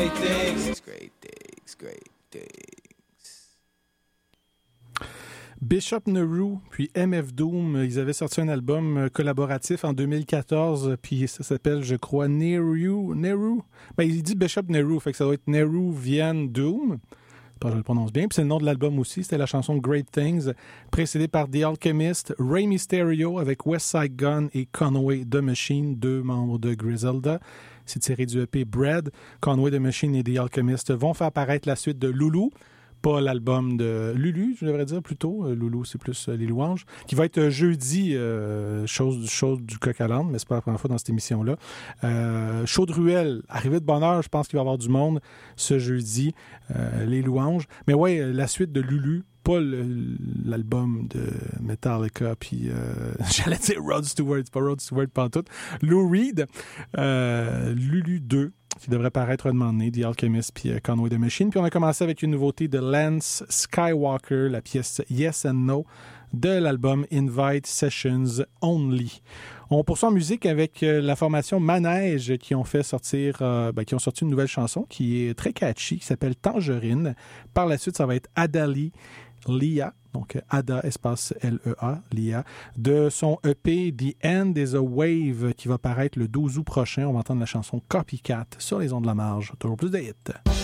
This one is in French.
great things. Great things, great things. Bishop Nehru puis MF Doom, ils avaient sorti un album collaboratif en 2014, puis ça s'appelle, je crois, Nehru. Ben, il dit Bishop Nehru, fait que ça doit être Nehruvian Doom. Je le prononce bien. Puis c'est le nom de l'album aussi. C'était la chanson Great Things, précédée par The Alchemist, Rey Mysterio avec West Side Gun et Conway the Machine, 2 membres de Griselda. C'est tiré du EP Bread. Conway the Machine et The Alchemist vont faire apparaître la suite de Loulou. Pas l'album de Lulu, je devrais dire plutôt. Loulou, c'est plus les louanges. Qui va être jeudi, chose du coq à l'âne, mais c'est pas la première fois dans cette émission-là. Show de ruelle, arrivée de bonne heure, je pense qu'il va y avoir du monde ce jeudi. Les louanges. Mais ouais, la suite de Lulu, pas l'album de Metallica, puis j'allais dire Rod Stewart, c'est pas Rod Stewart pantoute. Lou Reed, Lulu 2. Qui devrait paraître un moment donné, The Alchemist puis Conway the Machine. Puis on a commencé avec une nouveauté de Lance Skywalker, la pièce Yes and No de l'album Invite Sessions Only. On poursuit en musique avec la formation Manège qui ont sorti une nouvelle chanson qui est très catchy, qui s'appelle Tangerine. Par la suite, ça va être Adali Lia, donc Ada espace L-E-A, Lia, de son EP The End is a Wave qui va paraître le 12 août prochain. On va entendre la chanson Copycat sur les ondes de la marge. Toujours plus de hits.